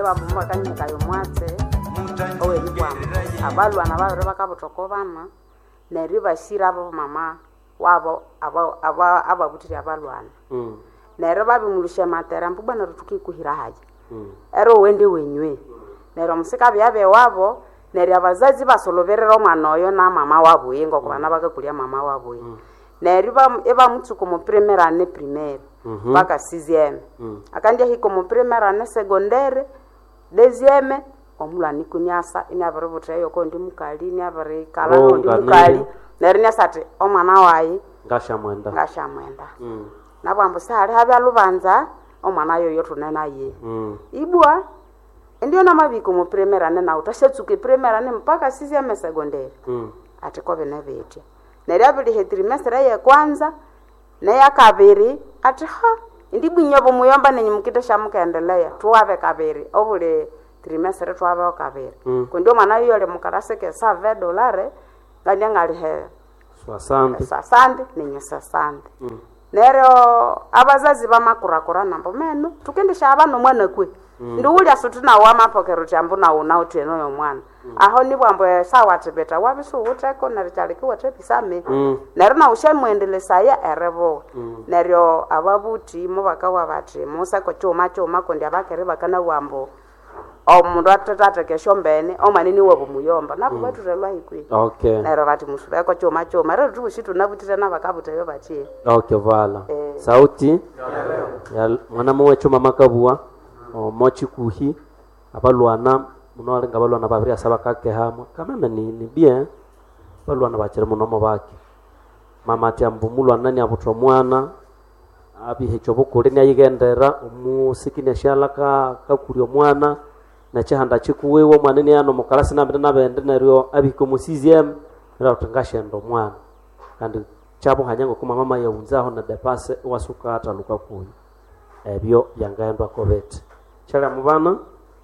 niba mumba kanyika yomwatse owe libwamo abalwana babere bakabutoko bana neriba shirabo mama wabo ababutiri abalwana nero babimulusha matera mbubana rutukikuhira haje ero wende wenywe nero musika byabe wabo neri abazazi basoloberera omwana oyo na mama wabo yengo kubana bakakulia mama wabo neri eba mutsuko mu primaire ane primaire baka 6e akandia hiko mu primaire ane secondaire deuxième omulani kunyasa inabere butreyo kondi mukali ni abere kala kondi mukali neri nyasate omwana wayi ngashamwenda nabambo sare habe alubanza omwana yoyo tunena ye ibwa ndio na mabiko mu primaire ane na utashetsuke primaire ane mpaka 6e secondaire ati ko benebeti neri abili he trimestre ya kwanza na ya kabiri ati ndibunyo bomuyomba nenyi mukite shamukaendelea tuwabe kabiri obule trimestre tuwabe kabiri ndio maana hiyo le mukarase ke $7 nganya ngali he 60 nenyi 60 nero abazazi bamakurakura nambo meno tukendisha abana mwana kwe ndiulya sutina wa mapokero tyambu na una uteno yo mwana aho ni bwambo sawa tibeta wabisu uteko narichalikiwa tepisame nero na ushemwendelesa ya erebo nero ababuti mu bakawa bati musa ko choma kondi abakere bakana bwambo omundu atata keshombene omanini wabo muyomba nabo baturelwa hikwi nero bati musube ko choma rero tubushitu nabutira nabakabuta yo bachi vala sauti ya mwana mwe choma makabua mochi kuhi abalwana muno alenga abalwana babiri asaba kake hamwe kama ni bien abalwana bachire muno mabaki mama ati ambumulwa nani abutwa mwana abi hechobukure ni ayigendera umusiki ne shalaka kakulyo mwana na chihanda chikuwewo mwana ni ano mukalasi nabende neryo abiko mu 6e ra utangashendo mwana kandi chabo hanyango kuma mama yaunzaho na depase wasuka ataluka kuyi ebyo yangaendwa kobete chala mubana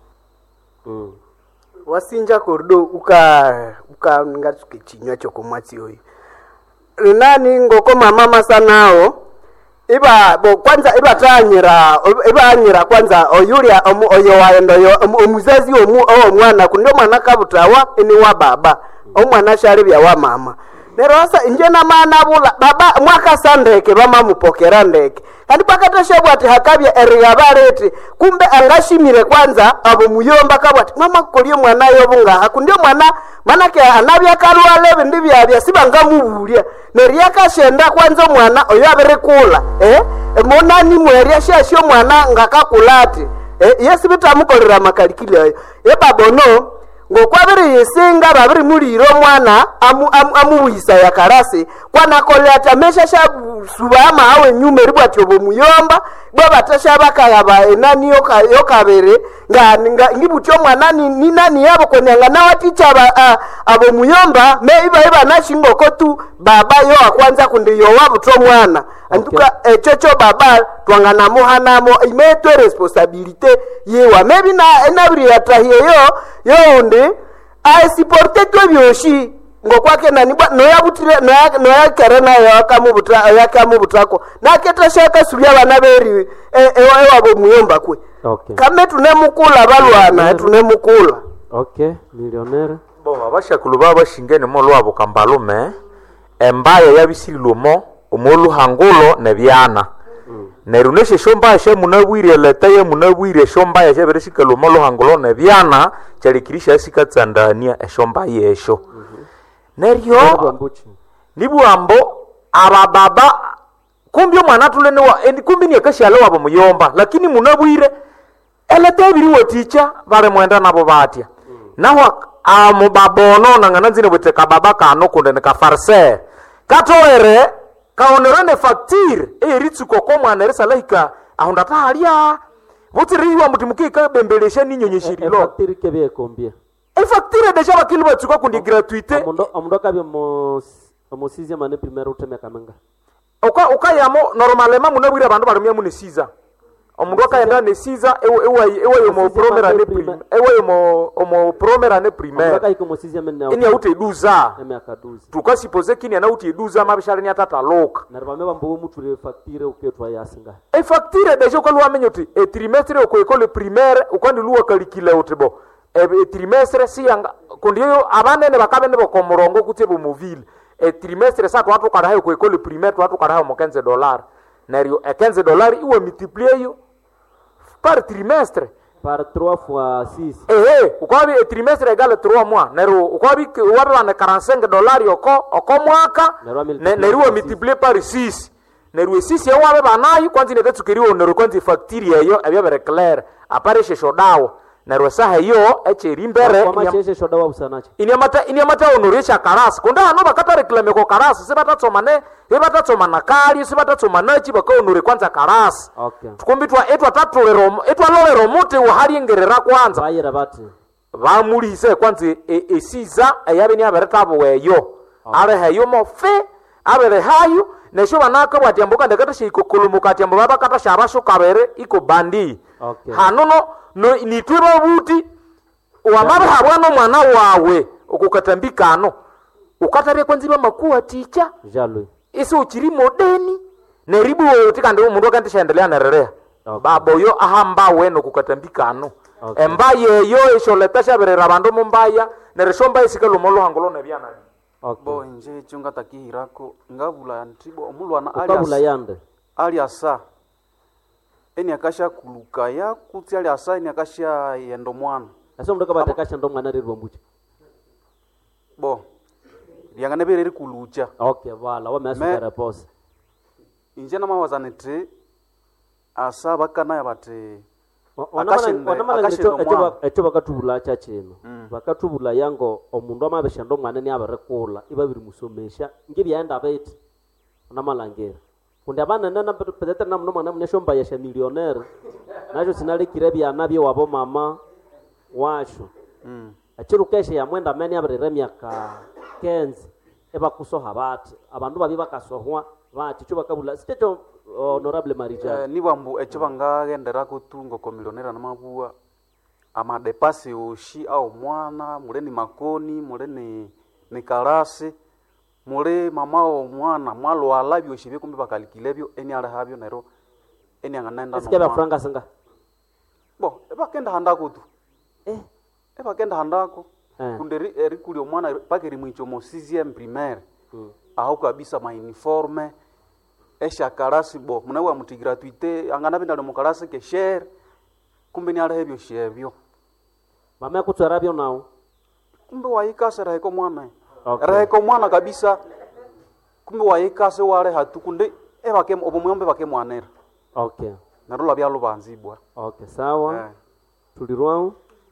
wasinja kordo uka ngatsuke chinywa choko mwatsi oyi nani ngoko mama sanao iba kwanza iba anyira kwanza oyulia oyo waendo yo omuzazi omwana kundio mwana kabutawa ni wa baba omwana sharibya wa mama nerosa injena maana bula baba mwaka sandeke bama mupokera ndeke kandi pakatashebwa ati hakabya area bareti kumbe angashimire kwanza abo muyomba kabati mama koliyo mwana yobunga hakundio mwana manake anabya kalwale bindibya sibanga mubulya neria kashenda kwanza mwana oyo aberekula monani mweria shashyo mwana ngakakulati yesi bitamukolera makalikile ayo babono ngokwabiri yesinga babiri muliro mwana amuwisa ya karasi kwana kolata mesha subama awe nyume ribwati obo muyomba bwa batasha bakayaba enani yokabere nga ngibutyo mwana ni nani yabo konanga na waticha abo muyomba me iba nashingo kotu baba yo akwanza kundi yo wabutyo mwana antuka chocho baba twangana muhanamo imetwe responsibility yewa maybe na enabiri yatahiye yo onde ai supporte to byoshi ngokwake nani bwa no yakere na yakamubutako naketa shaka subya bana beri wabo muyomba kwe kame tunemukula balwana tunemukula millionaire abashakulu baba shingene mo lwabo kambalume embaya yabisilumo omolu hangulo nebyana neruneshe shomba she munabwire letaye munabwire shomba ya jabere shikalo molo hangulo nebyana chalikirisha sikatsandania eshomba yesho neryo nibwambo abababa kumbi mwana tulene wa kumbi ni kashalo wabo muyomba lakini munabwire eletaye biri woticha bare mwenda nabo batya naho amubabono nanganazine buteka baba kano kunde ka farse katoere kaonerane facture eritsuko ko mwana resalahika ahonda tahalia butiriwa mutimukika bembelesha ninyonyeshirilo facture kebe combien facture deja bakilu batsuko kundi gratuité amundo kabe mo 6e année primaire uteme kamanga ukayamo normalement munabwira abantu barumya mune 6 omundu akaenda nesiza ewe yomo promera ne primaire ewe yomo promera ne primaire Mpaka iko mosizia mena. ini auti eduza Emyakaduzi. tukasipoze kini anauti eduza mabishara ni atata loka Na bamwe bambo mutule facture uketwa yasinga. e facture deja kwa luwa menyoti e trimestre ko école primaire ukwandi luwa kalikile utebo e trimestre si yanga kundiyo abanene bakabene boko murongo kutebo muvile e trimestre sa twatu kada hayo ko école primaire twatu kada hayo mo $15 nario e $15 iwe multiplier yo par trimestre Par 3 fois 6. ukwabi e trimestre égale 3 mois nario ukwabi wabe bana $45 oko mwaka nario multiplier par 6 nario 6 yo wabe banayo kwanza netetsukirio nario kwanza facture yo abyabere clair apare shesho dawo nario saha yo echeri mbere Kwa macheshe shoda wa usanache. inyamata onoresha karasi kunda hano bakata reklame ko karasi sibatatsomane hebatatsomana kali sibatatsomanachi bakaonore kwanza karasi Okay. tukumbitwa etwa tatulero etwa lolero muti uhaliengerera kwanza Bayira bati. bamulise kwanza esiza eyabe ni aberetabo weyo ale heyo mofe abere hayo nesho banaka bwatyambuka ndekata shikokolomuka tyambo babakata shabasho kabere iko bandi Okay. hanono no nitwiba buti wamabe habwana mwana wawe ukukatambikano ukatabe kwanziba makuwa ticha Jalwe. isi uchiri modeni neribu wote kandi umundu akandishaendelea nererea Okay. babo yo ahamba weno kukatambikano Okay. embaye yo isholetasha berera bandu mumbaya nereshomba isikalo molo hangolo nebyana Okay. bo nje chunga takihirako ngabula ntibo omulwana Ukabula yande. aliasa eni akasha kulukaya kutsi aliasa eni akasha yendo mwana Asa mndoka batakasha ndo mwana rirwa mbuchi. bo lyangane bereri kulucha Okay, wala wameasukara pose. inje namawazanete asa bakana bati Wanamala echo bakatubula cha chino. Bakatubula yango omundu amabesha ndo mwana ni abarekula ibabiri musomesha ngibyaenda beti. Wanamala ngera. Kundi abana nana pedete na mno mwana mnyashomba yasha millionaire. Nacho sinali kirebya nabyo wabo mama washo. Achiru keshe ya mwenda meni abarere myaka 15 eba kusoha bati abandu babi bakasohwa bati cyo bakabula siteto honorable Marija. ni bambu echo bangagendera kutungo komilionera namabua amadepasi oshi au mwana muleni makoni muleni nikarasi mule mamao mwana mwalo alabyo shibe kumbe bakalikilebyo eni ala habyo nero eni anganenda Sike ba franga sanga. bo ebakenda handako tu ebakenda handako kunde erikuli omwana pakeri mwicho mo 6e primaire aho kabisa ma uniforme esha karasi bo munawa muti gratuite angana bindalo mu karasi ke share kumbe ni ala hebyo shebyo Mama kutsara byo nao. kumbe waikasa raheko mwana Okay. raheko mwana kabisa kumbe waikase wale hatu kunde ebake obomwombe bake mwanera Okay. narola byalo banzibwa Okay, sawa. Tulirwao.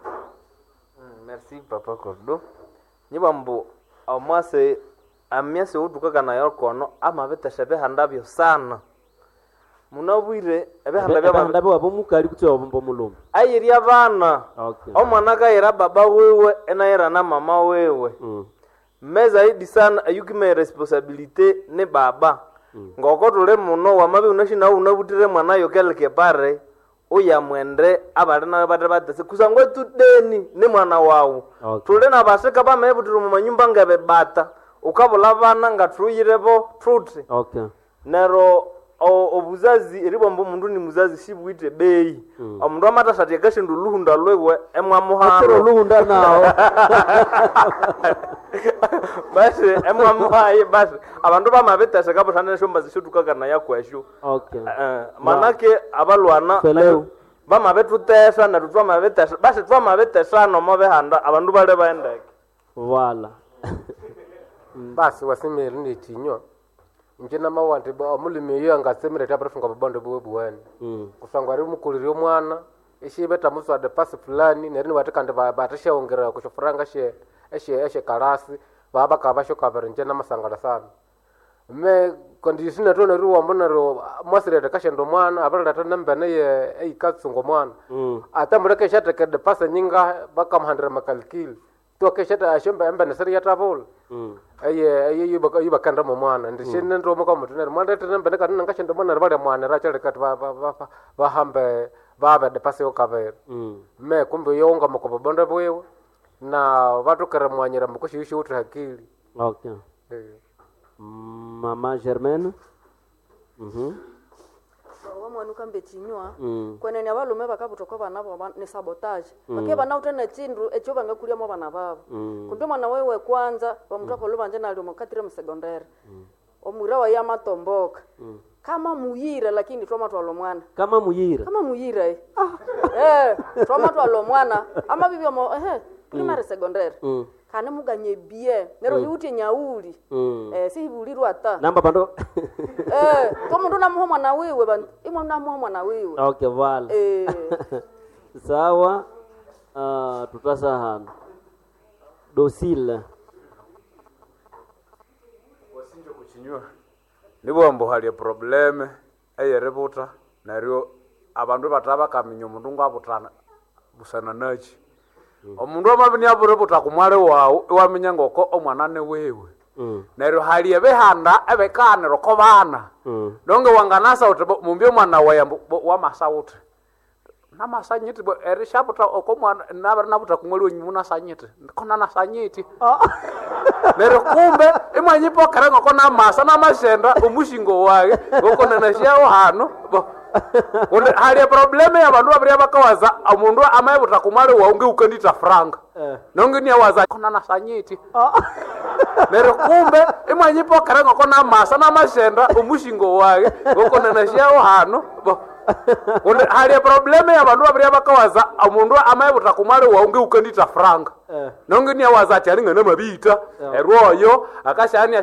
Merci papa Kordo. Nyibambo amase amiase utukaga na yokono ama betashabe handabyo sana. Munabwire ebehanda Ndabe wabo mukali kutse wabo mulumba. ayiri abana. Okay. Omwana kayira baba wewe enayira na mama wewe. Meza hidi sana ayukime responsibility ne baba. Ngoko tule muno wamabe unashina unabutire mwana yokeleke pare uya mwende abari nawe batse kusangwe tudeni ni mwana wawo. Okay. Tule na baseka bamebutire mu manyumba ngabe bata ukabula bana ngatruyirebo truth. Okay. Nero obuzazi eribombo mundu ni muzazi shibwite bei omundu amatasati akashindu luhunda lwewe emwamuhano Atero luhunda nao. basi emwamuhaye basi abantu bamabetasa kabutana shomba zishutukaga na yakwashu. Okay. Manake abalwana Feleu. bamabetutesa na tutwamabetasa basi twamabetesa no mabehanda abantu bale baendeke Wala. basi wasimiri nitinyo nje namawante omulimi iyo angasemire tabafunga babonde bwebuweni kusangwa ari mukuliri omwana ishibeta muswade pasi fulani nerini watikande batashaongera kushofuranga eshe karasi baba kabasho kabere nje namasangala sana me kondisina to neri wambonero mwasirete kashendo mwana abalata nambene ye ikatsungo mwana atamureke shateke de pasa nyinga bakamhandira makalikili twakesheta ashomba embe neseri yatavula aye yiba kanda mu mwana ndishine ndo muka mutunere mwana tene embe nekana ngashenda mwana bale mwana rachele kati bahambe babe de paseo kavera me kumbe yonga muko bonde bwewe na watu kare mwanyira mukushishi utu hakili. Okay. Mama Germaine. Wamwanuka mbechinywa kwenene abalume bakabutoko banabo ne sabotage bake bana utene chindu echo bangakulia mo bana babo kumbe mwana wewe kwanza bamutaka lubanje nali mukatire mu secondary omura wa yamatomboka kama muyira lakini twama twalo mwana kama muyira twama twalo mwana ama bibyo mo primary secondary kana muganye bie nero yuti nyauli si bulirwa ata namba bando kama ndo namuho mwana wewe bantu imwe namuho mwana wewe. Okay, vala sawa. Tutasahana Docile wasinje kuchinywa nibo ambo hali probleme eyerebuta nario abandu bataba kaminyo mundu ngabutana busana nachi omundu amabini aburebuta kumwale wawo iwaminya ngoko omwana ne wewe nario hali ebehanda ebekaniro ko bana donge wanganasa uti mumbye mwana wa masauti na masanyiti bo erishabuta okomwana nabuta kumwele onyumuna sanyiti kona na sanyiti nero kumbe imwanyipo karengo kona masa na mashenda umushingo wae ngoko na shao hano kunde hali probleme ya bandu abria bakawaza omundu amayebuta kumwele wa unge ukandita franga nonge ni awaza kona na sanyiti nero kumbe imwanyipo karengo kona masa na mashenda umushingo wae ngoko na shao hano kunde hali probleme ya bandu abria bakawaza omundu amayebuta kumwele wa unge ukandita franga nonge ni awaza ati alinga na mabita erwoyo akashani